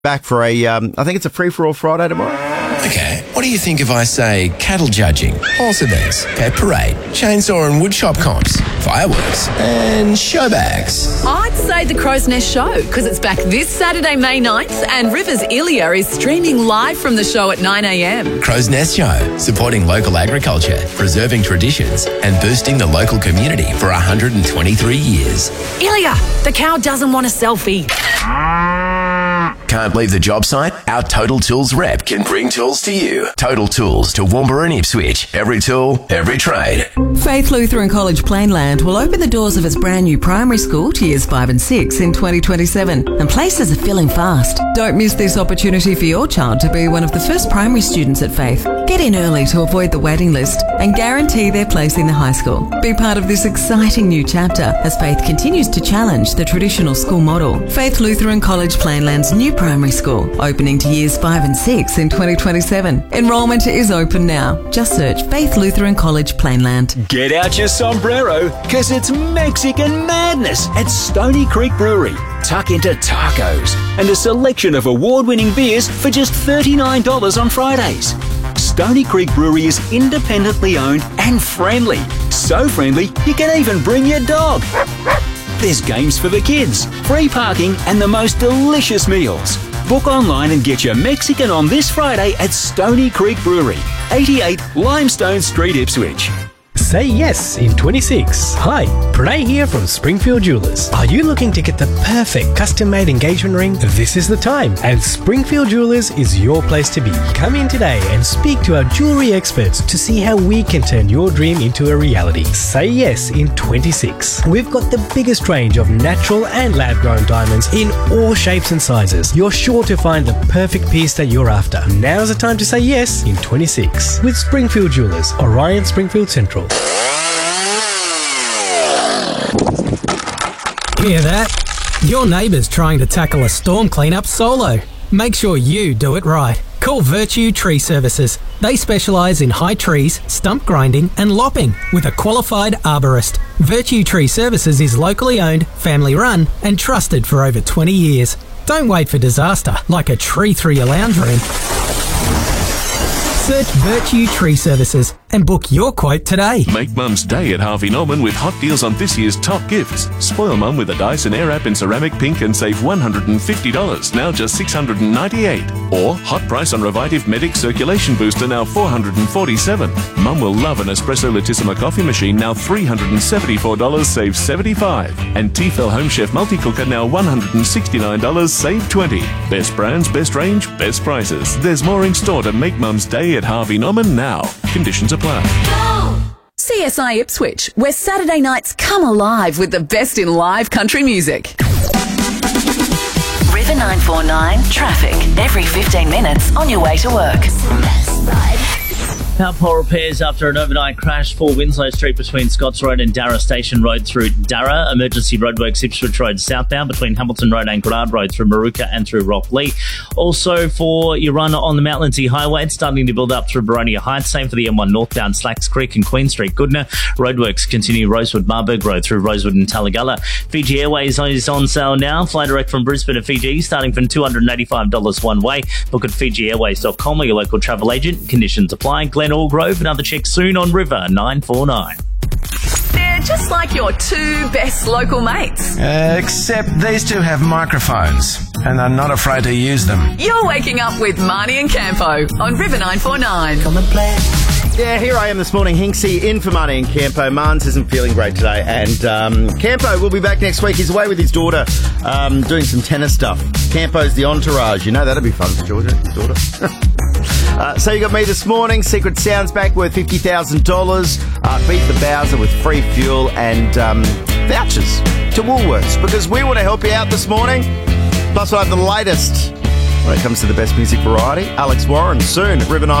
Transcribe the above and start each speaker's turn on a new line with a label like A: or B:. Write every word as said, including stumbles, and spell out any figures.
A: back for a, um, I think it's a free-for-all Friday tomorrow.
B: Okay, what do you think if I say cattle judging, horse events, pet parade, chainsaw and woodshop comps, fireworks and show bags?
C: I'd say the Crow's Nest Show, because it's back this Saturday, May ninth, and Rivers Ilya is streaming live from the show at nine a.m.
B: Crow's Nest Show, supporting local agriculture, preserving traditions and boosting the local community for one hundred twenty-three years.
C: Ilya, the cow doesn't want a selfie.
B: Can't leave the job site? Our Total Tools rep can bring tools to you. Total Tools to Woombra and Ipswich. Every tool, every trade.
D: Faith Lutheran College Plainland will open the doors of its brand new primary school to years five and six in twenty twenty-seven, and places are filling fast. Don't miss this opportunity for your child to be one of the first primary students at Faith. Get in early to avoid the waiting list and guarantee their place in the high school. Be part of this exciting new chapter as Faith continues to challenge the traditional school model. Faith Lutheran College Plainland's new primary school, opening to years five and six in twenty twenty-seven. Enrolment is open now. Just search Faith Lutheran College Plainland.
E: Get out your sombrero, because it's Mexican madness at Stony Creek Brewery. Tuck into tacos and a selection of award-winning beers for just thirty-nine dollars on Fridays. Stony Creek Brewery is independently owned and friendly. So friendly, you can even bring your dog. There's games for the kids, free parking, and the most delicious meals. Book online and get your Mexican on this Friday at Stony Creek Brewery, eighty-eight Limestone Street, Ipswich.
F: Say yes in twenty-six. Hi, Pranay here from Springfield Jewelers. Are you looking to get the perfect custom-made engagement ring? This is the time, and Springfield Jewelers is your place to be. Come in today and speak to our jewelry experts to see how we can turn your dream into a reality. Say yes in twenty-six. We've got the biggest range of natural and lab-grown diamonds in all shapes and sizes. You're sure to find the perfect piece that you're after. Now's the time to say yes in twenty-six with Springfield Jewelers, Orion Springfield Central.
G: Hear that? Your neighbour's trying to tackle a storm cleanup solo. Make sure you do it right. Call Virtue Tree Services. They specialise in high trees, stump grinding and lopping with a qualified arborist. Virtue Tree Services is locally owned, family run and trusted for over twenty years. Don't wait for disaster like a tree through your lounge room. Search Virtue Tree Services and book your quote today.
H: Make Mum's Day at Harvey Norman with hot deals on this year's top gifts. Spoil Mum with a Dyson Airwrap in ceramic pink and save one hundred fifty dollars, now just six hundred ninety-eight dollars. Or hot price on Revitive Medic Circulation Booster, now four hundred forty-seven dollars. Mum will love an Espresso Latissima coffee machine, now three hundred seventy-four dollars, save seventy-five dollars. And Tefal Home Chef Multi-Cooker, now one hundred sixty-nine dollars, save twenty dollars. Best brands, best range, best prices. There's more in store to make Mum's Day at Harvey Norman now. Conditions apply.
C: C S I Ipswich, where Saturday nights come alive with the best in live country music.
I: River nine four nine traffic every fifteen minutes on your way to work.
J: Power pole repairs after an overnight crash for Winslow Street between Scotts Road and Darra Station Road through Darra. Emergency roadworks Ipswich Road southbound between Hamilton Road and Granard Road through Maruka and through Rockley. Also for your run on the Mount Lindsay Highway, it's starting to build up through Baronia Heights. Same for the M one northbound Slacks Creek and Queen Street Goodna. Roadworks continue Rosewood Marburg Road through Rosewood and Talagalla. Fiji Airways is on sale now. Fly direct from Brisbane to Fiji starting from two hundred eighty-five dollars one way. Book at fiji airways dot com or your local travel agent. Conditions apply. Glen Allgrove, another check soon on River nine four nine.
C: They're just like your two best local mates.
B: Uh, except these two have microphones and are not afraid to use them.
C: You're waking up with Marnie and Campo on River nine four nine.
A: Come and play. Yeah, here I am this morning, Hinksy, in for Marnie and Campo. Marnes isn't feeling great today, and um, Campo will be back next week. He's away with his daughter, um, doing some tennis stuff. Campo's the entourage. You know, that'll be fun for Georgia, his daughter. Uh, so you got me this morning. Secret Sounds back worth fifty thousand dollars. Uh, beat the Bowser with free fuel and um, vouchers to Woolworths, because we want to help you out this morning. Plus we'll have the latest when it comes to the best music variety. Alex Warren soon at River nine.